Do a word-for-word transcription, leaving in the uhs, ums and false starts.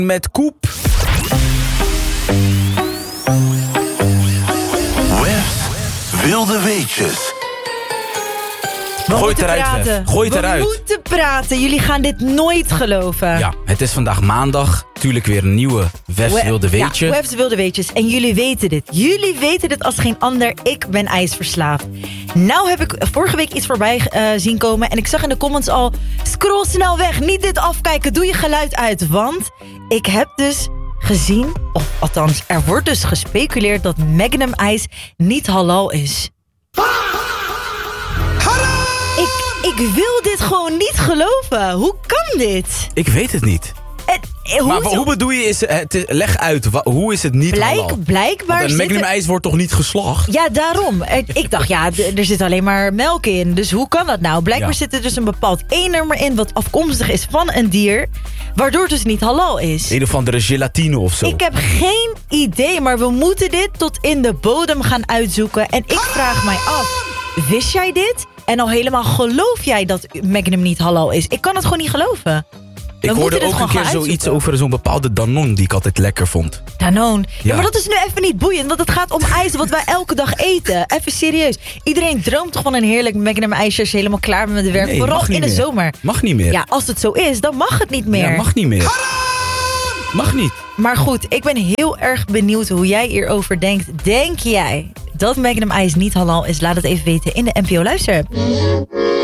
Met Koep. Webs wilde weetjes. We Gooi het eruit, praten. Wef. Gooi het We eruit. moeten praten. Jullie gaan dit nooit geloven. Ja, het is vandaag maandag. Tuurlijk weer een nieuwe Wefs We- wilde weetje. Ja, Wefs wilde weetjes. En jullie weten dit. Jullie weten dit als geen ander. Ik ben ijsverslaafd. Nou heb ik vorige week iets voorbij uh, zien komen. En ik zag in de comments al... Scroll snel weg. Niet dit afkijken. Doe je geluid uit. Want ik heb dus gezien... Of althans, er wordt dus gespeculeerd... dat Magnum ijs niet halal is. Ik, ik wil dit gewoon niet geloven. Hoe kan dit? Ik weet het niet. En, eh, hoe Maar wa- hoe bedoel je, is het, is- leg uit, wa- hoe is het niet Blijk, halal? blijkbaar Want een zitten- Magnum ijs wordt toch niet geslacht? Ja, daarom. Ik, ik dacht, ja, d- er zit alleen maar melk in. Dus hoe kan dat nou? Blijkbaar Ja. zit er dus een bepaald E-nummer in... wat afkomstig is van een dier... waardoor het dus niet halal is. Een of andere gelatine of zo. Ik heb geen idee, maar we moeten dit tot in de bodem gaan uitzoeken. En ik vraag mij af, wist jij dit? En al helemaal geloof jij dat Magnum niet halal is? Ik kan het gewoon niet geloven. Ik We hoorde moeten dit ook een gewoon keer gaan zoiets uitzoeken. over zo'n bepaalde Danone die ik altijd lekker vond. Danone. Ja. Ja. maar dat is nu even niet boeiend, want het gaat om ijs wat wij elke dag eten. Even serieus. Iedereen droomt toch van een heerlijk Magnum ijsje als je helemaal klaar bent met de werk. Nee, Vooral mag niet in de meer. zomer. Mag niet meer. Ja, als het zo is, dan mag het niet meer. Ja, mag niet meer. Mag niet. Maar goed, ik ben heel erg benieuwd hoe jij hierover denkt. Denk jij dat Magnum ijs niet halal is? Laat het even weten in de N P O Luister.